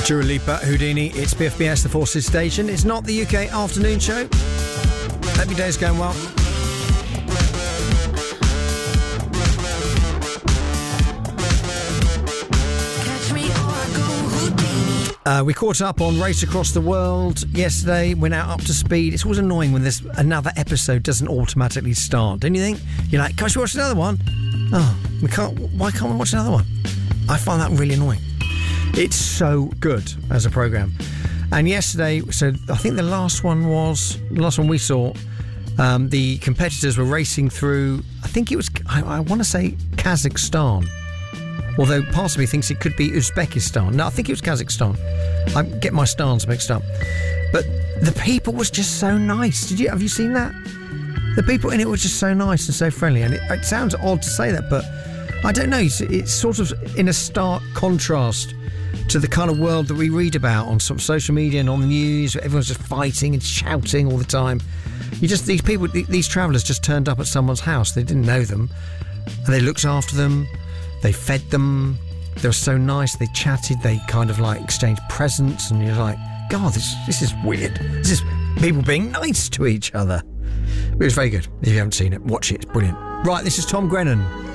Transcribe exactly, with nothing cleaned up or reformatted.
Dua Lipa, Houdini, it's B F B S, the Forces Station. It's not the U K afternoon show. Hope your day's going well. Uh, we caught up on Race Across the World yesterday. We're now up to speed. It's always annoying when there's another episode doesn't automatically start, don't you think? You're like, can we watch another one? Oh, we can't. Why can't we watch another one? I find that really annoying. It's so good as a programme. And yesterday, so I think the last one was, the last one we saw, um, the competitors were racing through, I think it was, I, I want to say Kazakhstan. Although part of me thinks it could be Uzbekistan. No, I think it was Kazakhstan. I get my stans mixed up. But the people was just so nice. Did you have you seen that? The people in it were just so nice and so friendly. And it, it sounds odd to say that, but I don't know. It's, it's sort of in a stark contrast to the kind of world that we read about on sort of social media and on the news, where everyone's just fighting and shouting all the time. You just these people, these travellers, just turned up at someone's house. They didn't know them, and they looked after them. They fed them. They were so nice. They chatted. They kind of like exchanged presents, and you're like, God, this this is weird. This is people being nice to each other. It was very good. If you haven't seen it, watch it. It's brilliant. Right, this is Tom Grennan.